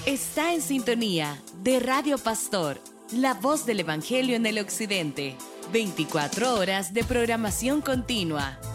Está en sintonía de Radio Pastor, la voz del Evangelio en el Occidente. 24 horas de programación continua